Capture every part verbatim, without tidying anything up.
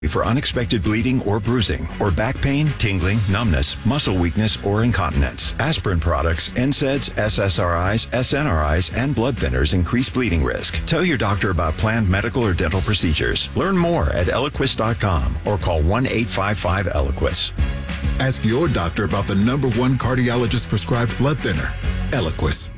for unexpected bleeding or bruising, or back pain, tingling, numbness, muscle weakness, or incontinence. Aspirin products, N SAIDs, S S R Is, S N R Is, and blood thinners increase bleeding risk. Tell your doctor about planned medical or dental procedures. Learn more at Eliquis dot com or call one eight five five Eliquis. Ask your doctor about the number one cardiologist prescribed blood thinner, Eliquis.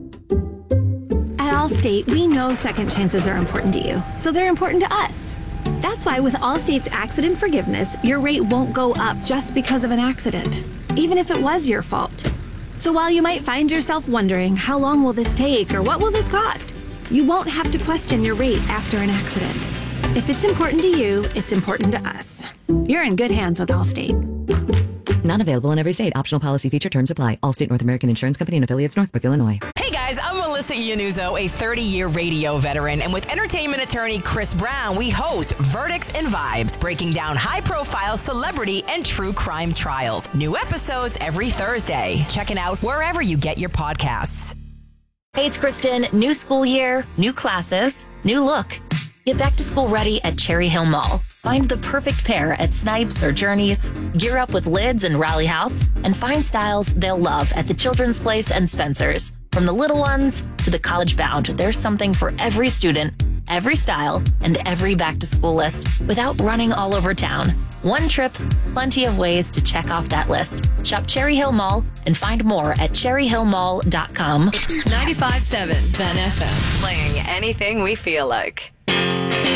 At Allstate, we know second chances are important to you, so they're important to us. That's why with Allstate's accident forgiveness, your rate won't go up just because of an accident, even if it was your fault. So while you might find yourself wondering, how long will this take or what will this cost? You won't have to question your rate after an accident. If it's important to you, it's important to us. You're in good hands with Allstate. Not available in every state. Optional policy feature terms apply. Allstate North American Insurance Company and affiliates, Northbrook, Illinois. Hey guys, I'm Melissa Iannuzzo, a thirty-year radio veteran, and with entertainment attorney Chris Brown, we host Verdicts and Vibes, breaking down high-profile celebrity and true crime trials. New episodes every Thursday. Check it out wherever you get your podcasts. Hey, it's Kristen. New school year, new classes, new look. Get back to school ready at Cherry Hill Mall. Find the perfect pair at Snipes or Journeys. Gear up with Lids and Rally House, and find styles they'll love at the Children's Place and Spencer's. From the little ones to the college bound, there's something for every student, every style, and every back-to-school list without running all over town. One trip, plenty of ways to check off that list. Shop Cherry Hill Mall and find more at cherry hill mall dot com. ninety-five point seven Ben F M, playing anything we feel like.